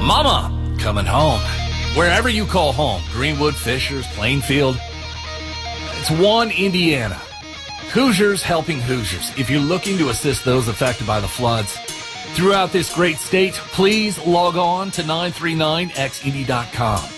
Mama, coming home. Wherever you call home, Greenwood, Fishers, Plainfield, it's one Indiana. Hoosiers helping Hoosiers. If you're looking to assist those affected by the floods throughout this great state, please log on to 939xindy.com.